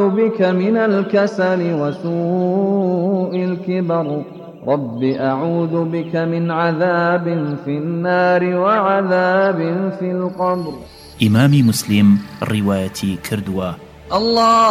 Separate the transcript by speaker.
Speaker 1: بك من الكسل وسوء الكبر رب أعوذ بك من عذاب في النار وعذاب في القبر.
Speaker 2: إمامي مسلم روايتي كردوا.
Speaker 1: الله